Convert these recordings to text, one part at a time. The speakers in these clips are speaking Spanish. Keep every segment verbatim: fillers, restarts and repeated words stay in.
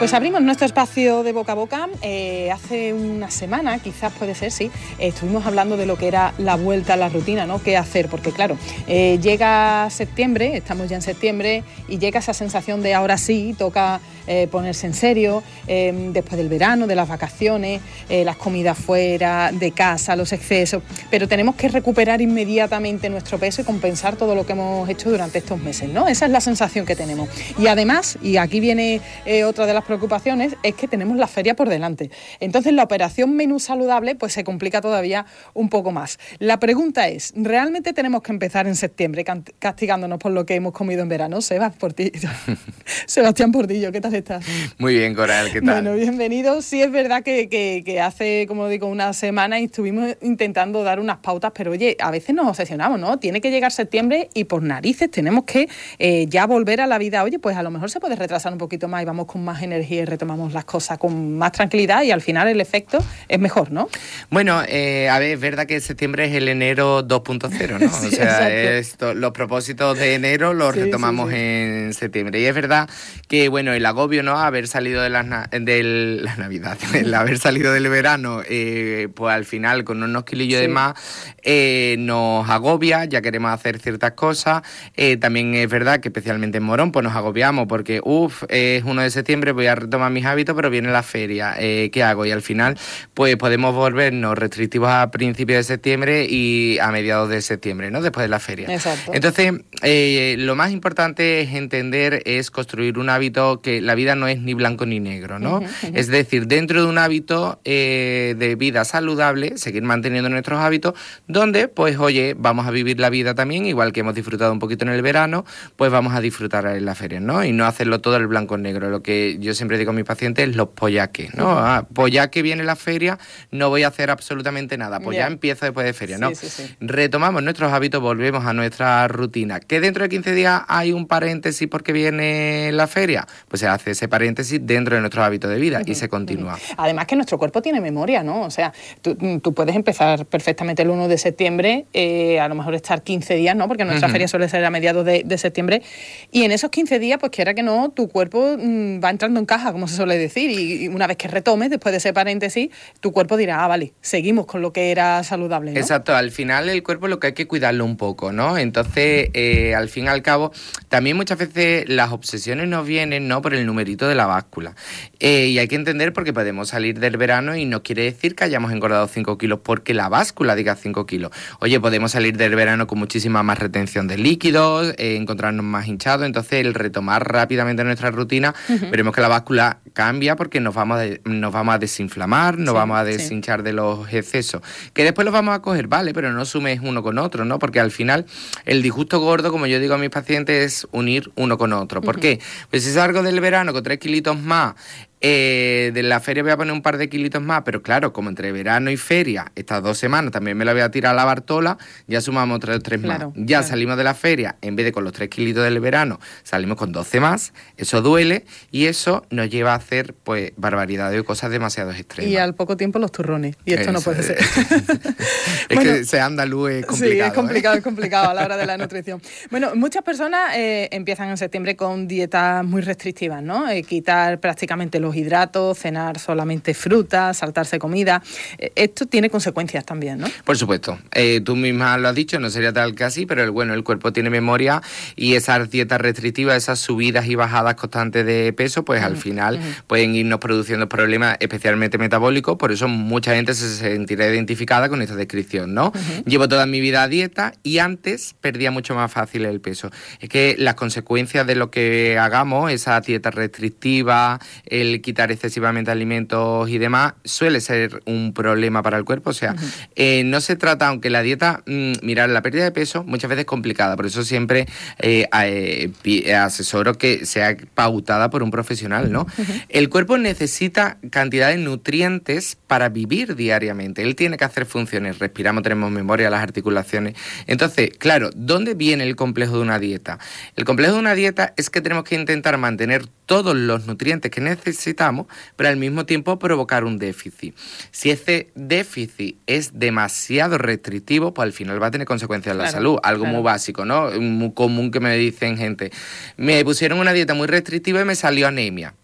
Pues abrimos nuestro espacio de boca a boca. Eh, hace una semana, quizás puede ser, sí, eh, estuvimos hablando de lo que era la vuelta a la rutina, ¿no? ¿Qué hacer? Porque claro, eh, llega septiembre, estamos ya en septiembre, y llega esa sensación de ahora sí, toca eh, ponerse en serio, eh, después del verano, de las vacaciones, eh, las comidas fuera, de casa, los excesos, pero tenemos que recuperar inmediatamente nuestro peso y compensar todo lo que hemos hecho durante estos meses, ¿no? Esa es la sensación que tenemos. Y además, y aquí viene eh, otra de las preocupaciones, es que tenemos la feria por delante. Entonces la operación menú saludable pues se complica todavía un poco más. La pregunta es, ¿realmente tenemos que empezar en septiembre castigándonos por lo que hemos comido en verano? Sebas Portillo. Sebastián Portillo, ¿qué tal estás? Muy bien, Coral, ¿qué tal? Bueno, bienvenido. Sí es verdad que, que, que hace, como digo, una semana estuvimos intentando dar unas pautas, pero oye, a veces nos obsesionamos, ¿no? Tiene que llegar septiembre y por narices tenemos que eh, ya volver a la vida. Oye, pues a lo mejor se puede retrasar un poquito más y vamos con más energía y retomamos las cosas con más tranquilidad y al final el efecto es mejor, ¿no? Bueno, eh, a ver, es verdad que septiembre es el enero dos punto cero, ¿no? Sí, o sea, esto, los propósitos de enero los sí, retomamos sí, sí. en septiembre. Y es verdad que, bueno, el agobio, ¿no? Haber salido de las na- de la Navidad, el haber salido del verano, eh, pues al final con unos kilillos sí. de más eh, nos agobia, ya queremos hacer ciertas cosas. Eh, también es verdad que especialmente en Morón pues nos agobiamos porque, uff, es uno de septiembre, voy a retomar mis hábitos, pero viene la feria, eh, ¿qué hago? Y al final pues podemos volvernos restrictivos a principios de septiembre y a mediados de septiembre, ¿no? Después de la feria. Exacto. Entonces, eh, lo más importante es entender, es construir un hábito que la vida no es ni blanco ni negro, ¿no? Uh-huh, uh-huh. Es decir, dentro de un hábito eh, de vida saludable, seguir manteniendo nuestros hábitos, donde, pues, oye, vamos a vivir la vida también, igual que hemos disfrutado un poquito en el verano, pues vamos a disfrutar en la feria, ¿no? Y no hacerlo todo el blanco negro. Lo que yo siempre digo a mis pacientes es los pollaques, ¿no? Uh-huh. Ah, pues ya que viene la feria, no voy a hacer absolutamente nada, pues yeah. ya empiezo después de feria, ¿no? Sí, sí, sí. Retomamos nuestros hábitos, volvemos a nuestra rutina. ¿Que dentro de quince días hay un paréntesis porque viene la feria? Pues se hace ese paréntesis dentro de nuestros hábitos de vida uh-huh. y se continúa. Uh-huh. Además que nuestro cuerpo tiene memoria, ¿no? O sea, tú, tú puedes empezar perfectamente el uno de septiembre, eh, a lo mejor estar quince días, ¿no? Porque nuestra uh-huh. feria suele ser a mediados de, de septiembre, y en esos quince días, pues quiera que no, tu cuerpo mmm, va entrando en caja, como se suele decir, y, y una vez que retomes, después de ese paréntesis, tu cuerpo dirá, ah, vale, seguimos con lo que era saludable, ¿no? Exacto, al final el cuerpo lo que hay que cuidarlo un poco, ¿no? Entonces, eh, al fin y al cabo, también muchas veces las obsesiones nos vienen, ¿no? Por el numerito de la báscula. Eh, y hay que entender porque podemos salir del verano y no quiere decir que hayamos engordado cinco kilos porque la báscula diga cinco kilos. Oye, podemos salir del verano con muchísima más retención de líquidos, eh, encontrarnos más hinchados, entonces el retomar rápidamente nuestra rutina, uh-huh. veremos que la báscula cambia porque nos vamos a, nos vamos a desinflamar, nos sí, vamos a deshinchar sí. de los excesos, que después los vamos a coger, vale, pero no sumes uno con otro, ¿no? Porque al final el disgusto gordo, como yo digo a mis pacientes, es unir uno con otro. ¿Por uh-huh. qué? Pues si salgo del verano con tres kilitos más, Eh, de la feria voy a poner un par de kilitos más, pero claro, como entre verano y feria, estas dos semanas también me la voy a tirar a la Bartola, ya sumamos otros tres claro, más. Ya claro. salimos de la feria, en vez de con los tres kilitos del verano, salimos con doce más, eso duele y eso nos lleva a hacer pues barbaridades y cosas demasiado extremas. Y al poco tiempo los turrones, y esto eso, no puede ser. Es bueno, que ser andaluz es complicado. Sí, es complicado, ¿eh? es complicado a la hora de la nutrición. Bueno, muchas personas eh, empiezan en septiembre con dietas muy restrictivas, ¿no? Eh, quitar prácticamente los hidratos, cenar solamente frutas, saltarse comida. Eh, esto tiene consecuencias también, ¿no? Por supuesto. Eh, tú misma lo has dicho, no sería tal que así, pero el, bueno, el cuerpo tiene memoria y esas dietas restrictivas, esas subidas y bajadas constantes de peso, pues uh-huh. al final uh-huh. pueden irnos produciendo problemas especialmente metabólicos, por eso mucha gente se sentirá identificada con esta descripción, ¿no? Uh-huh. Llevo toda mi vida a dieta y antes perdía mucho más fácil el peso. Es que las consecuencias de lo que hagamos, esa dieta restrictiva, el quitar excesivamente alimentos y demás, suele ser un problema para el cuerpo. O sea, uh-huh. eh, no se trata, aunque la dieta, mmm, mirar, la pérdida de peso muchas veces es complicada, por eso siempre eh, eh, asesoro que sea pautada por un profesional, ¿no? Uh-huh. El cuerpo necesita cantidad de nutrientes para vivir diariamente, él tiene que hacer funciones, respiramos, tenemos memoria, las articulaciones. Entonces, claro, ¿dónde viene el complejo de una dieta? El complejo de una dieta es que tenemos que intentar mantener todos los nutrientes que necesitamos, pero al mismo tiempo provocar un déficit. Si ese déficit es demasiado restrictivo, pues al final va a tener consecuencias en la claro, salud. Algo claro. muy básico, ¿no? Muy común que me dicen gente, me pusieron una dieta muy restrictiva y me salió anemia.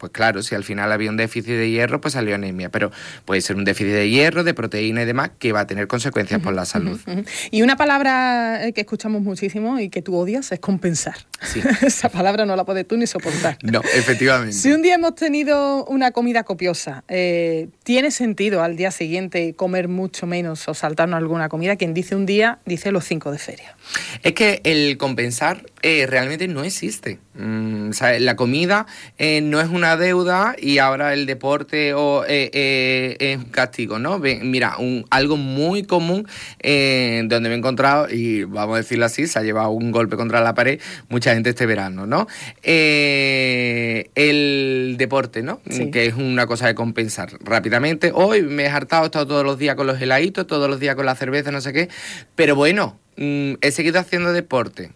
Pues claro, si al final había un déficit de hierro, pues salió anemia. Pero puede ser un déficit de hierro, de proteína y demás, que va a tener consecuencias uh-huh, por la salud. Uh-huh, uh-huh. Y una palabra que escuchamos muchísimo y que tú odias es compensar. Sí. Esa palabra no la puedes tú ni soportar. No, efectivamente. Si un día hemos tenido una comida copiosa, eh, ¿tiene sentido al día siguiente comer mucho menos o saltarnos alguna comida? Quien dice un día, dice los cinco de feria. Es que el compensar eh, realmente no existe. Mm, o sea, la comida eh, no es una deuda y ahora el deporte o, eh, eh, es un castigo, ¿no? Mira, un, algo muy común eh, donde me he encontrado, y vamos a decirlo así, se ha llevado un golpe contra la pared mucha gente este verano, ¿no? Eh, el deporte, ¿no? Sí. Que es una cosa de compensar rápidamente. Hoy me he hartado, he estado todos los días con los heladitos, todos los días con la cerveza, no sé qué, pero bueno, mm, he seguido haciendo deporte.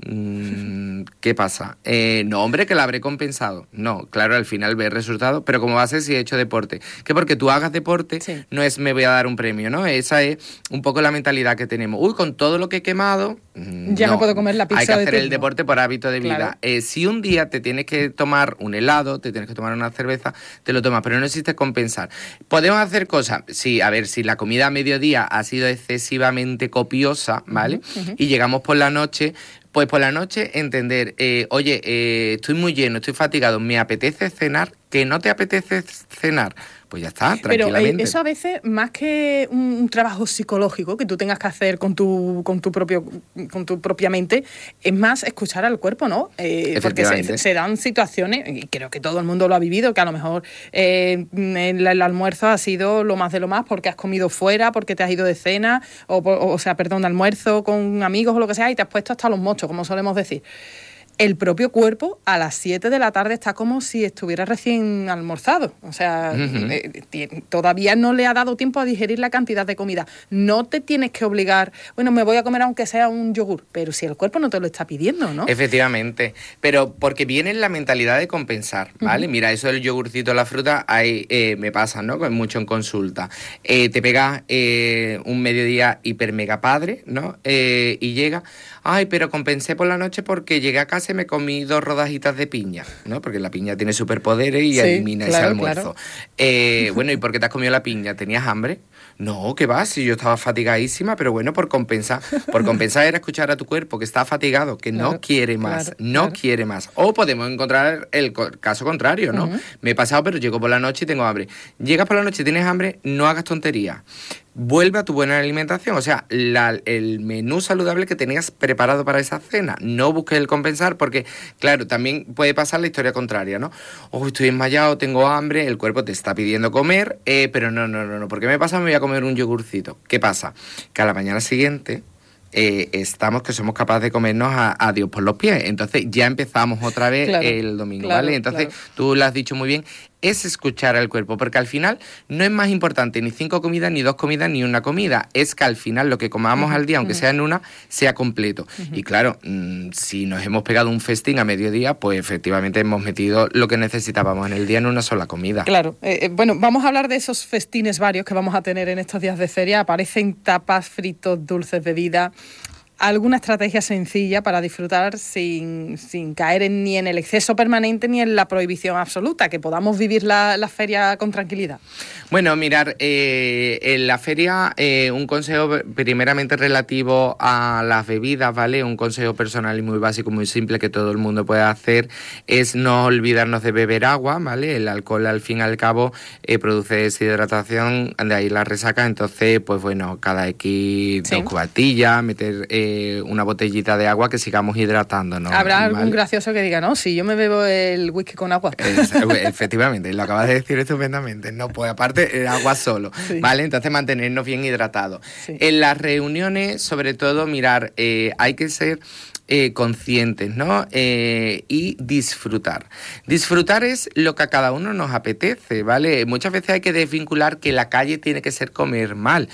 ¿Qué pasa? Eh, no, hombre, que la habré compensado. No, claro, al final ve el resultado, pero como va a ser si he hecho deporte. Que porque tú hagas deporte, sí, no es me voy a dar un premio, ¿no? Esa es un poco la mentalidad que tenemos. Uy, con todo lo que he quemado... Ya no, no puedo comer la pizza. Hay que hacer de el deporte por hábito de vida. Claro. Eh, si un día te tienes que tomar un helado, te tienes que tomar una cerveza, te lo tomas, pero no existe compensar. ¿Podemos hacer cosas? Sí, a ver, si la comida a mediodía ha sido excesivamente copiosa, ¿vale? Uh-huh, uh-huh. Y llegamos por la noche... Pues por la noche entender, eh, oye, eh, estoy muy lleno, estoy fatigado, me apetece cenar, que no te apetece cenar, pues ya está, tranquilamente. Pero eh, eso a veces, más que un, un trabajo psicológico que tú tengas que hacer con tu con tu propio con tu propia mente, es más escuchar al cuerpo, ¿no? Eh, porque se, se dan situaciones, y creo que todo el mundo lo ha vivido, que a lo mejor eh, el, el almuerzo ha sido lo más de lo más porque has comido fuera, porque te has ido de cena, o, o, o sea, perdón, de almuerzo con amigos o lo que sea, y te has puesto hasta los mochos, como solemos decir. El propio cuerpo a las siete de la tarde está como si estuviera recién almorzado. O sea, uh-huh. eh, t- todavía no le ha dado tiempo a digerir la cantidad de comida. No te tienes que obligar, bueno, me voy a comer aunque sea un yogur, pero si el cuerpo no te lo está pidiendo, ¿no? Efectivamente, pero porque viene la mentalidad de compensar, ¿vale? Uh-huh. Mira, eso del yogurcito, la fruta, ahí eh, me pasa, ¿no? Mucho en consulta. Eh, te pegas eh, un mediodía hiper mega padre, ¿no? Eh, y llega, ay, pero compensé por la noche porque llegué a casa y me comí dos rodajitas de piña, ¿no? Porque la piña tiene superpoderes y sí, elimina claro, ese almuerzo. Claro. Eh, bueno, ¿y por qué te has comido la piña? ¿Tenías hambre? No, ¿qué va? Si yo estaba fatigadísima, pero bueno, por compensar. Por compensar era escuchar a tu cuerpo que está fatigado, que claro, no quiere más, claro, no claro. quiere más. O podemos encontrar el caso contrario, ¿no? Uh-huh. Me he pasado, pero llego por la noche y tengo hambre. Llegas por la noche y tienes hambre, no hagas tonterías. Vuelve a tu buena alimentación, o sea, la, el menú saludable que tenías preparado para esa cena. No busques el compensar porque, claro, también puede pasar la historia contraria, ¿no? Oh, estoy desmayado, tengo hambre, el cuerpo te está pidiendo comer, eh, pero no, no, no, no, porque me pasa, me voy a comer un yogurcito. ¿Qué pasa? Que a la mañana siguiente... Eh, estamos que somos capaces de comernos a, a Dios por los pies. Entonces ya empezamos otra vez claro, el domingo, claro, ¿vale? Entonces claro. Tú lo has dicho muy bien, es escuchar al cuerpo, porque al final no es más importante ni cinco comidas, ni dos comidas, ni una comida. Es que al final lo que comamos uh-huh, al día, aunque uh-huh. sea en una, sea completo. Uh-huh. Y claro, mmm, si nos hemos pegado un festín a mediodía, pues efectivamente hemos metido lo que necesitábamos en el día en una sola comida. Claro. Eh, bueno, vamos a hablar de esos festines varios que vamos a tener en estos días de feria. Aparecen tapas, fritos, dulces, bebidas. ¿Alguna estrategia sencilla para disfrutar sin, sin caer en, ni en el exceso permanente ni en la prohibición absoluta, que podamos vivir la, la feria con tranquilidad? Bueno, mirar, eh, en la feria eh, un consejo primeramente relativo a las bebidas, ¿vale? Un consejo personal y muy básico, muy simple que todo el mundo puede hacer es no olvidarnos de beber agua, ¿vale? El alcohol al fin y al cabo eh, produce deshidratación, de ahí la resaca, entonces pues bueno, cada X ¿sí? dos cubatillas, meter... Eh, una botellita de agua que sigamos hidratándonos. Habrá ¿vale? algún gracioso que diga, no, si yo me bebo el whisky con agua. Es, efectivamente, lo acabas de decir estupendamente. No, pues aparte, el agua solo, sí. ¿vale? Entonces mantenernos bien hidratados. Sí. En las reuniones, sobre todo, mirar, eh, hay que ser... Eh, conscientes, ¿no? Eh, y disfrutar. Disfrutar es lo que a cada uno nos apetece, ¿vale? Muchas veces hay que desvincular que la calle tiene que ser comer mal.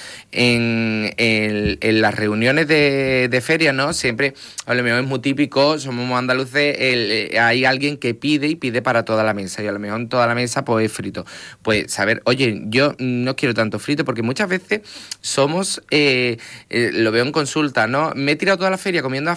En, en, en las reuniones de, de feria, ¿no? Siempre, a lo mejor es muy típico, somos andaluces, el, eh, hay alguien que pide y pide para toda la mesa, y a lo mejor en toda la mesa pues es frito. Pues saber, oye, yo no quiero tanto frito, porque muchas veces somos, eh, eh, lo veo en consulta, ¿no? Me he tirado toda la feria comiendo a frito, pero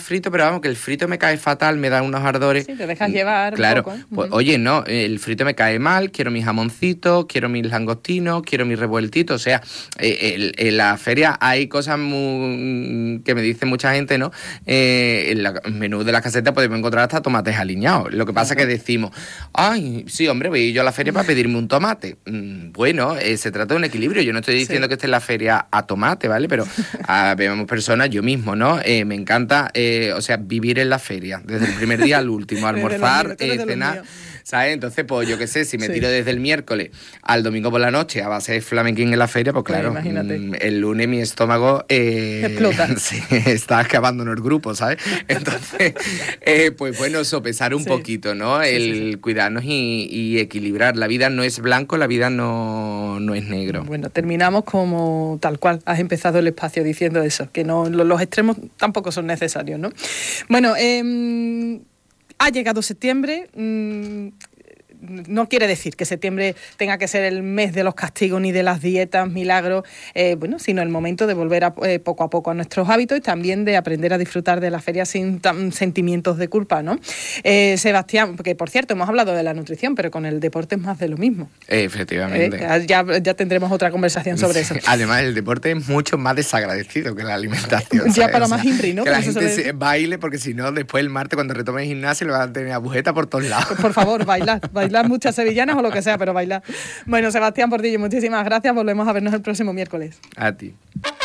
vamos, que el frito me cae fatal, me da unos ardores. Sí, te dejas llevar claro, un poco. Pues, uh-huh. oye, no, el frito me cae mal, quiero mis jamoncitos, quiero mis langostinos, quiero mis revueltitos, o sea, eh, el, en la feria hay cosas muy, que me dice mucha gente, ¿no? Eh, en el menú de la caseta podemos encontrar hasta tomates aliñados. Lo que pasa es uh-huh. que decimos, ay, sí, hombre, voy yo a la feria para pedirme un tomate. Mm, bueno, eh, se trata de un equilibrio. Yo no estoy diciendo sí. que esté en la feria a tomate, ¿vale? Pero a, vemos personas, yo mismo, ¿no? Eh, me encanta, eh, o sea, vivir en la feria, desde el primer día al último, almorzar, eh, cenar, ¿sabes? Entonces, pues yo qué sé, si me sí. tiro desde el miércoles al domingo por la noche a base de flamenquín en la feria, pues claro, pues mm, el lunes mi estómago eh, explota. Sí, está acabando en el grupo, ¿sabes? Entonces, eh, pues bueno, sopesar un sí. poquito, ¿no? El sí, sí, sí. cuidarnos y, y equilibrar. La vida no es blanco, la vida no, no es negro. Bueno, terminamos como tal cual. Has empezado el espacio diciendo eso, que no los extremos tampoco son necesarios, ¿no? Bueno, eh, ha llegado septiembre. Mmm, no quiere decir que septiembre tenga que ser el mes de los castigos ni de las dietas, milagros, eh, bueno, sino el momento de volver a, eh, poco a poco a nuestros hábitos y también de aprender a disfrutar de la feria sin tan, sentimientos de culpa, ¿no? Eh, Sebastián, porque por cierto hemos hablado de la nutrición, pero con el deporte es más de lo mismo. Efectivamente. Eh, ya, ya tendremos otra conversación sobre eso. Además, el deporte es mucho más desagradecido que la alimentación. Ya ¿sabes? para o sea, más Inri, ¿no? Que la gente se baile, porque si no, después el martes cuando retome el gimnasio le van a tener agujeta por todos lados. Pues por favor, bailar, bailar muchas sevillanas o lo que sea, pero bailar. Bueno, Sebastián Portillo, muchísimas gracias. Volvemos a vernos el próximo miércoles. A ti.